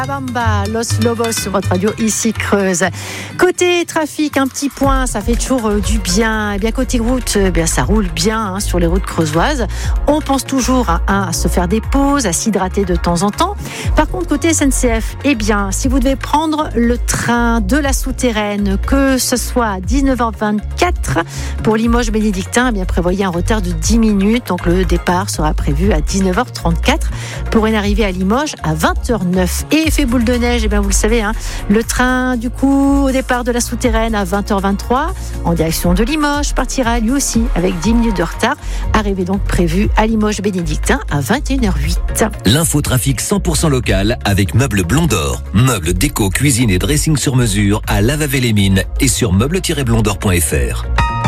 Bamba, Los Lobos sur votre radio ici Creuse. Côté trafic, un petit point, ça fait toujours du bien. Et bien côté route, ça roule bien sur les routes creusoises. On pense toujours à se faire des pauses, à s'hydrater de temps en temps. Par contre côté SNCF, si vous devez prendre le train de la souterraine, que ce soit à 19h24 pour Limoges-Bénédictin, prévoyez un retard de 10 minutes. Donc le départ sera prévu à 19h34 pour une arrivée à Limoges à 20h09. Et effet boule de neige, vous le savez, le train du coup au départ de la souterraine à 20h23 en direction de Limoges partira lui aussi avec 10 minutes de retard. Arrivée donc prévue à Limoges-Bénédictin à 21h08. L'infotrafic 100% local avec Meubles Blondor. Meubles, déco, cuisine et dressing sur mesure à Lavavé-les-Mines et sur meubles-blondor.fr.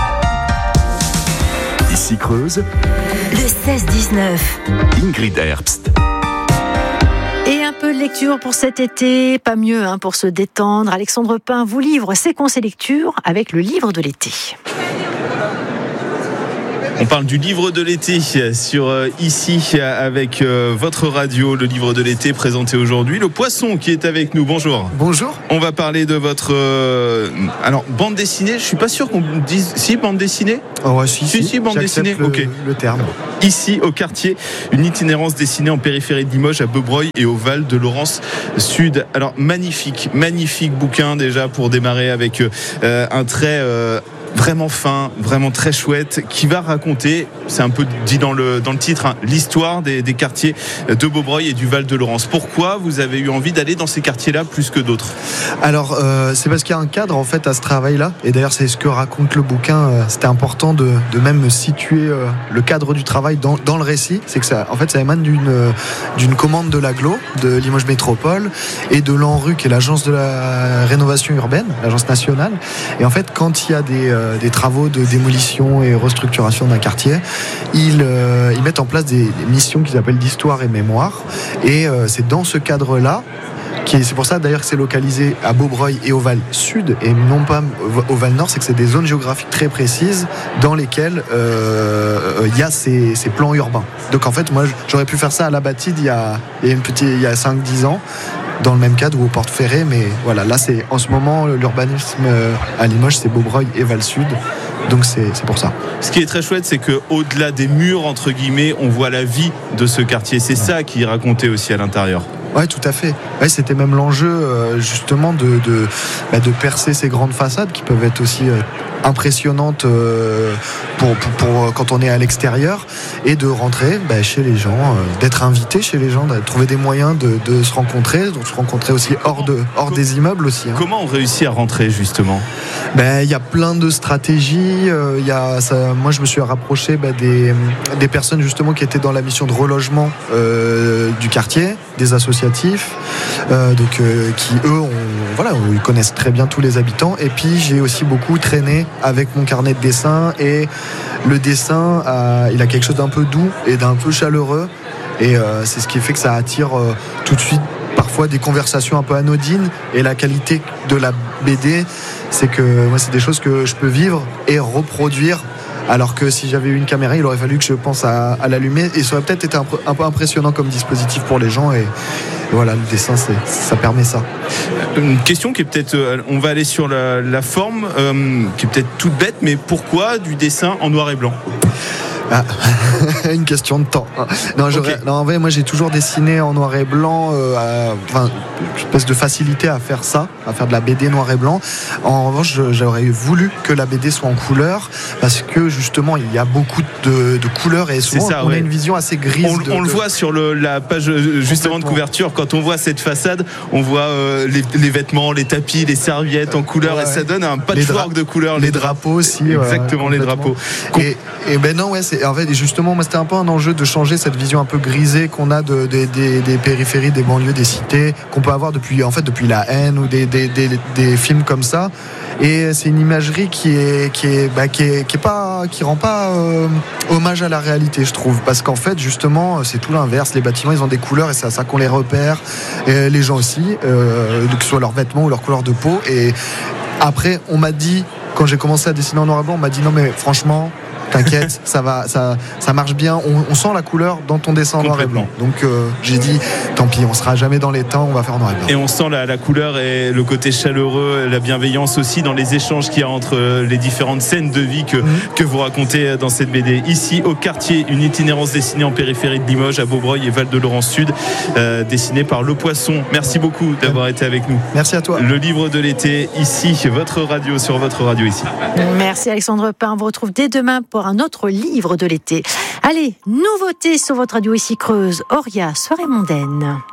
Ici Creuse, le 16-19. Ingrid Herbst. Et un peu de lecture pour cet été, pas mieux pour se détendre. Alexandre Pin vous livre ses conseils lecture avec le livre de l'été. On parle du livre de l'été sur ici avec votre radio, le livre de l'été présenté aujourd'hui. Le Poisson qui est avec nous, bonjour. Bonjour. On va parler de votre bande dessinée, je suis pas sûr qu'on dise si bande dessinée. Si, bande dessinée. Le terme. Ici au quartier, une itinérance dessinée en périphérie de Limoges à Beubreuil et au Val de Laurence Sud. Alors magnifique bouquin déjà pour démarrer avec un trait vraiment fin, vraiment très chouette, qui va raconter, c'est un peu dit dans le titre, l'histoire des quartiers de Beubreuil et du Val de Laurence. Pourquoi vous avez eu envie d'aller dans ces quartiers-là plus que d'autres ? Alors, c'est parce qu'il y a un cadre en fait à ce travail-là, et d'ailleurs c'est ce que raconte le bouquin. C'était important de même situer le cadre du travail dans le récit. C'est que ça émane d'une commande de l'Agglo, de Limoges Métropole, et de l'ANRU, qui est l'agence de la rénovation urbaine, l'agence nationale. Et en fait, quand il y a des travaux de démolition et restructuration d'un quartier, ils mettent en place des missions qu'ils appellent d'histoire et mémoire. Et c'est dans ce cadre-là, c'est pour ça d'ailleurs que c'est localisé à Beubreuil et au Val Sud et non pas au Val Nord, c'est que c'est des zones géographiques très précises dans lesquelles il y a ces plans urbains. Donc en fait, moi j'aurais pu faire ça à la Batide il y a 5-10 ans, dans le même cadre ou au Porte Ferré, mais voilà, là c'est en ce moment l'urbanisme à Limoges, c'est Beubreuil et Val Sud, donc c'est pour ça. Ce qui est très chouette, c'est que au-delà des murs entre guillemets, on voit la vie de ce quartier. C'est ça qui est raconté aussi à l'intérieur. Ouais, tout à fait. Ouais, c'était même l'enjeu justement de percer ces grandes façades qui peuvent être aussi impressionnantes pour quand on est à l'extérieur, et de rentrer chez les gens, d'être invité chez les gens, de trouver des moyens de se rencontrer, aussi hors des immeubles aussi. Comment on réussit à rentrer justement ? Il y a plein de stratégies. Moi, je me suis rapproché des personnes justement qui étaient dans la mission de relogement du quartier, des associatifs, qui eux ils connaissent très bien tous les habitants. Et puis j'ai aussi beaucoup traîné avec mon carnet de dessin, et le dessin il a quelque chose d'un peu doux et d'un peu chaleureux, et c'est ce qui fait que ça attire tout de suite parfois des conversations un peu anodines. Et la qualité de la BD, c'est que moi c'est des choses que je peux vivre et reproduire, alors que si j'avais eu une caméra, il aurait fallu que je pense à l'allumer, et ça aurait peut-être été un peu impressionnant comme dispositif pour les gens. Et voilà, le dessin, ça permet ça. Une question qui est peut-être, on va aller sur la forme, qui est peut-être toute bête, mais pourquoi du dessin en noir et blanc ? Une question de temps. Non, en vrai, moi j'ai toujours dessiné en noir et blanc, une espèce de facilité à faire ça, à faire de la BD noir et blanc. En revanche, j'aurais voulu que la BD soit en couleur, parce que justement il y a beaucoup de couleurs, et souvent on a une vision assez grise. On le voit sur la page justement de couverture, quand on voit cette façade, on voit les vêtements, les tapis, les serviettes en couleur, et ça donne un patchwork de couleurs. Les drapeaux aussi. Exactement, les drapeaux. Et non, en fait, justement, moi, c'était un peu un enjeu de changer cette vision un peu grisée qu'on a des périphéries, des banlieues, des cités, qu'on peut avoir depuis La Haine ou des films comme ça. Et c'est une imagerie qui rend pas hommage à la réalité, je trouve, parce qu'en fait, justement, c'est tout l'inverse. Les bâtiments, ils ont des couleurs, et c'est à ça qu'on les repère. Et les gens aussi, que ce soit leurs vêtements ou leur couleur de peau. Et après, on m'a dit, quand j'ai commencé à dessiner en noir et blanc, on m'a dit non, mais franchement, t'inquiète, ça marche bien. On sent la couleur dans ton dessin noir et blanc. Donc j'ai dit, tant pis, on sera jamais dans les temps, on va faire en noir et blanc. Et on sent la couleur et le côté chaleureux, la bienveillance aussi dans les échanges qu'il y a entre les différentes scènes de vie que vous racontez dans cette BD. Ici, au quartier, une itinérance dessinée en périphérie de Limoges, à Beaubreuil et Val-de-Laurence Sud, dessinée par Le Poisson. Merci beaucoup d'avoir été avec nous. Merci à toi. Le livre de l'été, ici, votre radio, sur votre radio ici. Merci Alexandre Pain. On vous retrouve dès demain pour un autre livre de l'été. Allez, nouveauté sur votre radio ici Creuse. Auria, soirée mondaine.